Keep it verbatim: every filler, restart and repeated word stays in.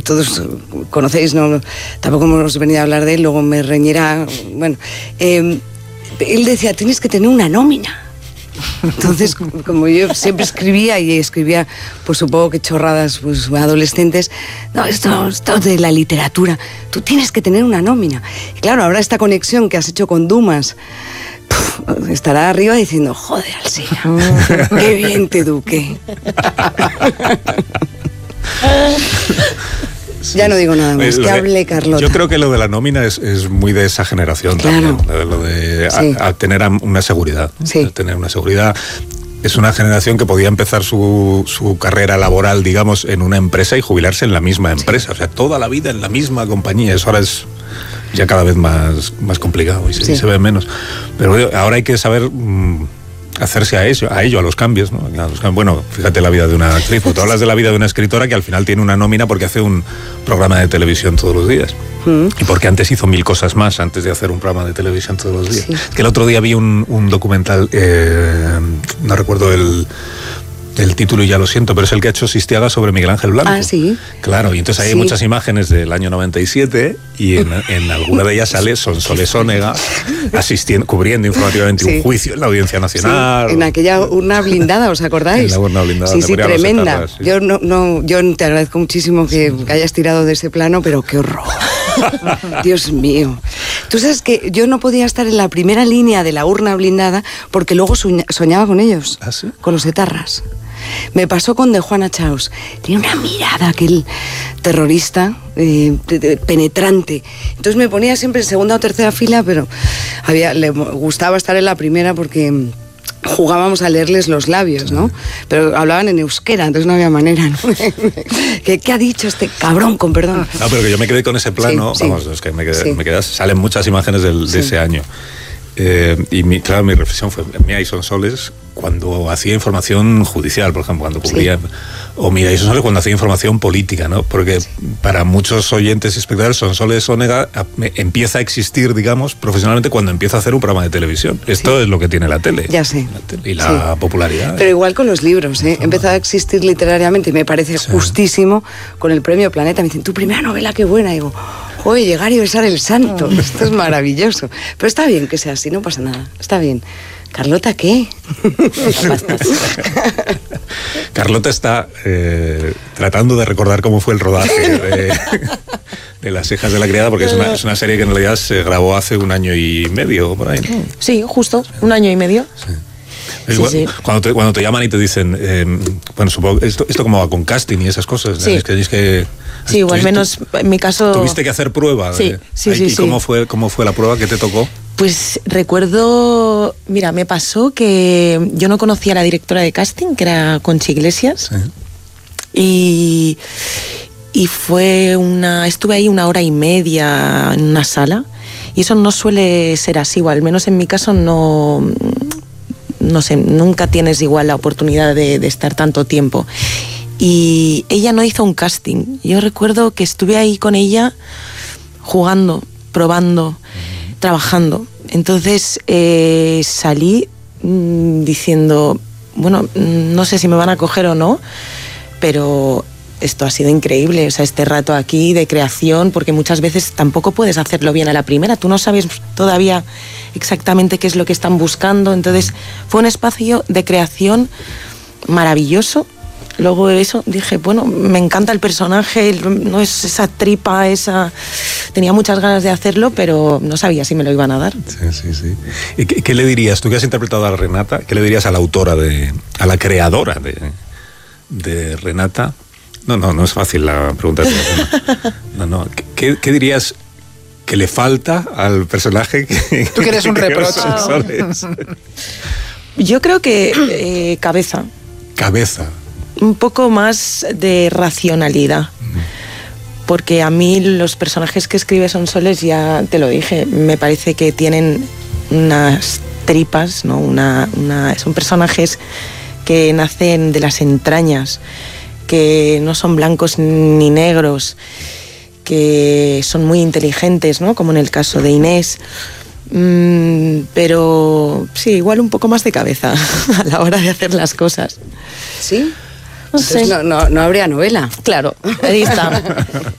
todos conocéis, no, tampoco hemos venido a hablar de él, luego me reñirá, bueno, eh, él decía, tienes que tener una nómina. Entonces, como yo siempre escribía y escribía, pues supongo que chorradas pues adolescentes, no, esto, esto de la literatura, tú tienes que tener una nómina. Y claro, ahora esta conexión que has hecho con Dumas, puf, estará arriba diciendo, joder, Alsina, qué bien te eduqué. Sí, ya no digo nada más, que hable Carlota. Yo creo que lo de la nómina es, es muy de esa generación, claro. También, lo de sí. a, a tener una seguridad. Sí. A tener una seguridad. Es una generación que podía empezar su, su carrera laboral, digamos, en una empresa y jubilarse en la misma empresa. Sí. O sea, toda la vida en la misma compañía. Eso ahora es ya cada vez más, más complicado y se, sí. se ve menos. Pero ahora hay que saber... Mmm, hacerse a eso, a ello, a los cambios, ¿no? A los cambios. Bueno, fíjate la vida de una actriz, tú hablas de la vida de una escritora que al final tiene una nómina porque hace un programa de televisión todos los días. Mm. Y porque antes hizo mil cosas más antes de hacer un programa de televisión todos los días. Sí. Que el otro día vi un, un documental, eh, no recuerdo el... el título y ya lo siento, pero es el que ha hecho Sistiaga sobre Miguel Ángel Blanco. Ah, sí. Claro, y entonces hay sí. muchas imágenes del año noventa y siete y en, en alguna de ellas sale Sonsoles Onega asistiendo, cubriendo informativamente sí. un juicio en la Audiencia Nacional. Sí, en aquella urna blindada, ¿os acordáis? En la urna blindada. Sí, sí, tremenda. Etarras, sí. Yo, no, no, yo te agradezco muchísimo que, sí. que hayas tirado de ese plano, pero qué horror. Dios mío. Tú sabes que yo no podía estar en la primera línea de la urna blindada porque luego soñaba con ellos, ¿ah, sí? Con los etarras. Me pasó con de Juana Chaos. Tenía una mirada, aquel terrorista, eh, penetrante. Entonces me ponía siempre en segunda o tercera fila, pero había, le gustaba estar en la primera porque jugábamos a leerles los labios, ¿no? Pero hablaban en euskera, entonces no había manera, ¿no? ¿Qué, ¿Qué ha dicho este cabrón, con perdón? No, pero que yo me quedé con ese plano, sí, vamos, sí. es que me quedé, sí. me quedé, salen muchas imágenes del, de sí. ese año. Eh, y mi, claro, mi reflexión fue, mira, y Sonsoles cuando hacía información judicial, por ejemplo, cuando cubría, sí. o mira, y Sonsoles cuando hacía información política, ¿no? Porque sí. para muchos oyentes y espectadores, Sonsoles Onega empieza a existir, digamos, profesionalmente cuando empieza a hacer un programa de televisión. Esto sí. es lo que tiene la tele. Ya sé. La tele y la sí. popularidad. Pero igual con los libros, ¿eh? Empezó a existir literariamente y me parece sí. justísimo con el Premio Planeta. Me dicen, tu primera novela, qué buena. Y digo, joder, llegar y besar el santo. Esto es maravilloso. Pero está bien que sea así, no pasa nada. Está bien. ¿Carlota qué? Carlota está eh, tratando de recordar cómo fue el rodaje de, de Las hijas de la criada, porque es una, es una serie que en realidad se grabó hace un año y medio, por ahí, ¿no? Sí, justo, un año y medio. Sí. Sí, sí. Cuando, te, cuando te llaman y te dicen, eh, bueno, supongo, esto, esto como va con casting y esas cosas, sí. es que, es que sí, o al menos en mi caso... ¿Tuviste que hacer prueba? Sí, de, sí, ahí, sí. ¿Y sí. cómo fue, cómo fue la prueba que te tocó? Pues recuerdo, mira, me pasó que yo no conocía a la directora de casting, que era Conchi Iglesias, sí. y, y fue una, estuve ahí una hora y media en una sala, y eso no suele ser así, o al menos en mi caso no, no sé, nunca tienes igual la oportunidad de, de estar tanto tiempo. Y ella no hizo un casting, yo recuerdo que estuve ahí con ella jugando, probando, trabajando. Entonces eh, salí mmm, diciendo, bueno, no sé si me van a coger o no, pero esto ha sido increíble, o sea, este rato aquí de creación, porque muchas veces tampoco puedes hacerlo bien a la primera, tú no sabes todavía exactamente qué es lo que están buscando, entonces fue un espacio de creación maravilloso. Luego de eso dije, bueno, me encanta el personaje, no es esa tripa, esa... Tenía muchas ganas de hacerlo, pero no sabía si me lo iban a dar. Sí, sí, sí. ¿Y qué, qué le dirías, tú que has interpretado a Renata, qué le dirías a la autora, de, a la creadora de, de Renata? No, no, no es fácil la pregunta. No, no. ¿Qué, qué dirías que le falta al personaje? Que, tú que eres un reproche. Yo creo que eh, cabeza. Cabeza. Un poco más de racionalidad, porque a mí los personajes que escribe Sonsoles, ya te lo dije, me parece que tienen unas tripas, ¿no? Una, una, son personajes que nacen de las entrañas, que no son blancos ni negros, que son muy inteligentes, ¿no? Como en el caso de Inés. Mm, pero sí, igual un poco más de cabeza a la hora de hacer las cosas. ¿Sí? No sé. No, no, no habría novela. Claro, ahí está.